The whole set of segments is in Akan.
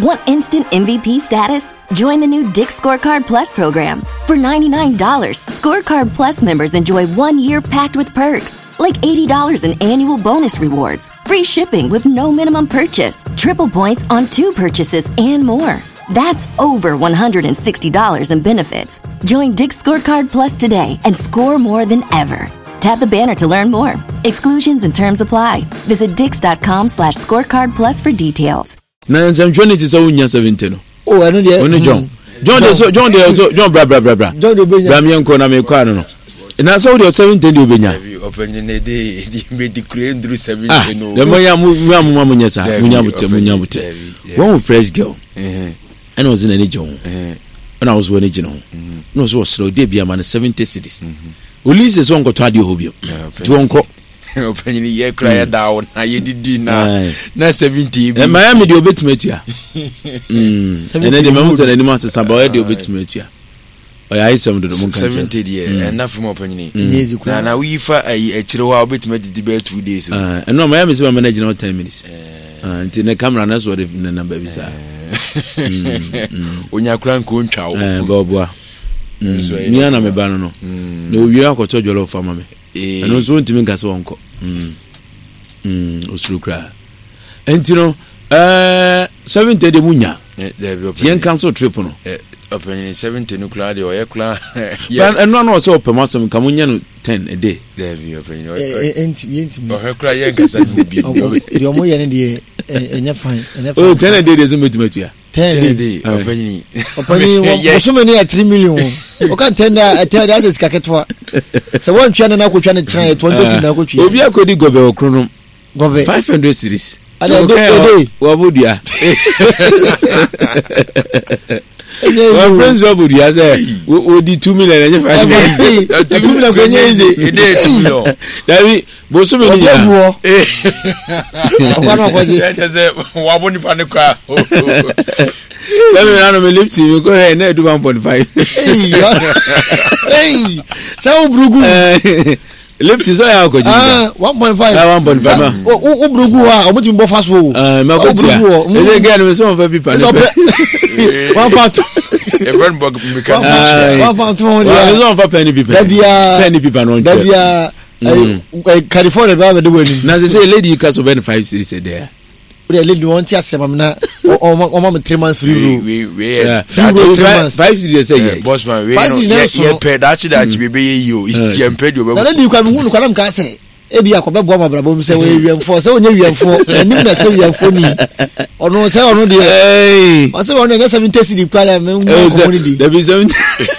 Want instant MVP status? Join the new Dick's Scorecard Plus program. For $99, Scorecard Plus members enjoy 1 year packed with perks, like $80 in annual bonus rewards, free shipping with no minimum purchase, triple points on 2 purchases, and more. That's over $160 in benefits. Join Dick's Scorecard Plus today and score more than ever. Tap the banner to learn more. Exclusions and terms apply. Visit dix.com/scorecard plus for details. Na some 20 is only 17. Oh, I know the only John bra. John the Benya. Bamian Kona me kwano no. Na so the 17 the Benya. Open in a day, the made the crane through 17 no. The moya mu nyesa, munyabute. One fresh girl. And I was in any John. And I was when you know. No so slow dey bia man 70 cities. Ulise so nko twade hobio. To onko open in ye cry down na ye didi na 70. E Miami de obetimatua. And then the moment that any master saba de obetimatua. Oya isem do mo kan 70 dey and na from open ni. Na we fa a chire wa obetimati di be 2 days. And no Miami say manage na 10 minutes. Until the camera na so the number bi sa. Onya kura nko ntwa wo. Bobua. Ni ana me ba no no. Na owie akoto jollof fama me. And also ntimi nkase wonko. Osuru kra. Entino 70 de munya. Tien cancel trip no. Open 70 no kra de oye kra. But no so open masem kamunya no 10 a day. There be open. Enti. O kra yen kasa ni bi. De omo ye ne de enya fine. Oh 10 a day dey metimatu. 10 a day. Open wo so many 3 million. O kan 10 da as kaketwa. So one twa na ko twa ne kran 20 na ko twa. Obi akodi gobe okronom. Gobe 500 series. Ada day. Wabudia. My friends wabudia say we di 2 million and 5 million. 2 million kwenye e dey 2 million. Davi bo so many ya. Okwana kwaji. Waboni pa ne kwa. Let me run me lift you go ahead and do 1.5. Hey. Sao brugu. Lift is all go. 1.5. 1.5. O brugu ha, o mutimbo faso. Ma go tia. Is again we some people. 1.5. A friend bug mechanic. 1.2. Well, no for penny people. Penny people no. Dabia California ba de wani. Na say lady you can so ben 5 cities there. The lady want to say na o mama 3 months free rule. We 5 cities say boss man we no pay that be you pay you. Na lady you can hu kwa na say ebi akobebo ma brabo mi say we wiemfo say onye wiemfo anim na say wiemfo ni ono say ono de o say ono na 70 cedi kwala me community there be 70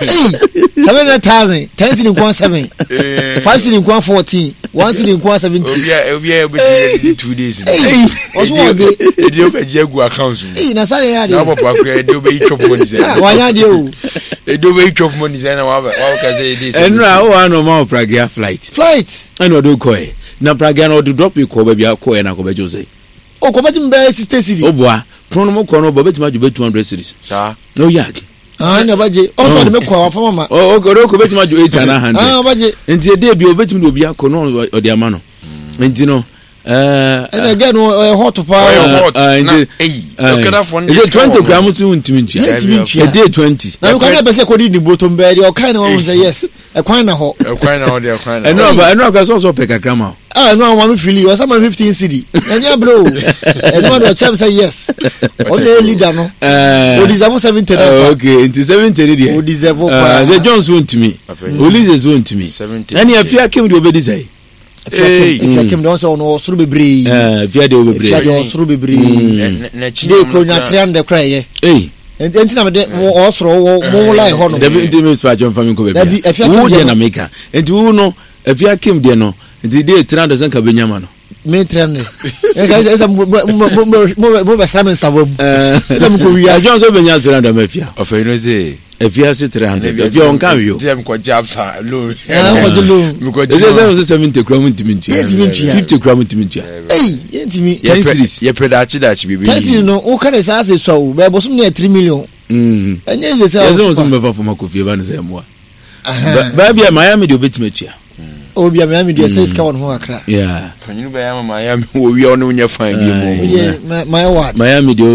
7,000 10 cedi kwa 7 5 cedi kwa 14 1 cedi kwa 70 obi be 2 days o so de e dey open jegu account na say ya de na papa kwa e dey open chop money say wanya de o e dey open chop money say na wa ka say e dey enra o wa no ma Prague flight and do ko na Prague no do drop you ko ba bia ko na ko ba jose o ko betim be 60 cedi o boa prono mo ko no ba betim aju be 200 cedis sa no yag na baje o so de me ko afa mama o ko betim aju 8 na 100 baje enti de bi o betim do bia ko no o de ama no enti no and again hot power na okada for 20 grams untimi ntia e dey 20 na ko na be se ko di bottom be o kan na won say yes e kwan na ho no ka so pe kakra ma no I want feel you some 15 cedi enya bro and no the cham say yes o le leader no o deserve 70 na okay into 70 dey o deserve the Jones untimi Olize untimi and e afia kem de obedi say if you don't say no suru bebre via de bebre via suru bebre na chi de ko nya 300 cry eh enti na me de o soro mo lai ho no de bi me spa John family ko bebre wo de na meka enti wo no afia kem de no enti de 300 zanka benyama no me 300 esa mo be samen sabom dem ko wi John so benya 300 mafia of you know say if you see 300 if you on can you dem ko jabsa loan mi ko jabsa 70 gram intimintia 50 gram intimintia yentimi 10 series ye predachi that bibi 10 series no o kan say say so be bo sum na 3 million enye ze say yezo sum be fa for makofie ba ne say moa ba bia Miami de obetimatua obi Miami de say ska won ho akra yeah fanyinu be Miami wo wi ono nya fan bi mo my word Miami de